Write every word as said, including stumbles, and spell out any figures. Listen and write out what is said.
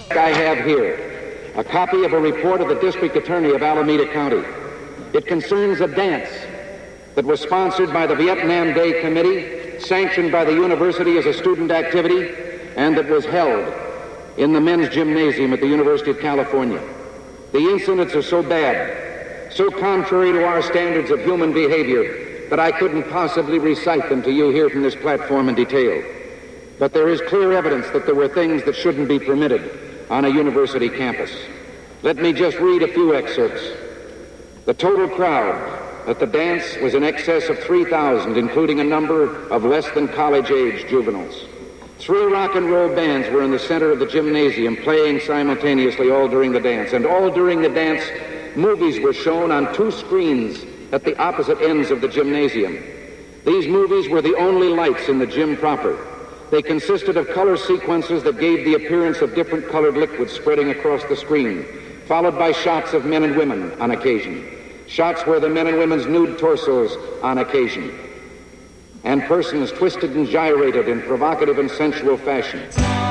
I have here a copy of a report of the District Attorney of Alameda County. It concerns a dance that was sponsored by the Vietnam Day Committee, sanctioned by the university as a student activity, and that was held in the men's gymnasium at the University of California. The incidents are so bad, so contrary to our standards of human behavior, that I couldn't possibly recite them to you here from this platform in detail. But there is clear evidence that there were things that shouldn't be permitted on a university campus. Let me just read a few excerpts. The total crowd at the dance was in excess of three thousand, including a number of less than college-age juveniles. Three rock and roll bands were in the center of the gymnasium, playing simultaneously all during the dance. And all during the dance, movies were shown on two screens at the opposite ends of the gymnasium. These movies were the only lights in the gym proper. They consisted of color sequences that gave the appearance of different colored liquids spreading across the screen, followed by shots of men and women on occasion, shots where the men and women's nude torsos on occasion, and persons twisted and gyrated in provocative and sensual fashion.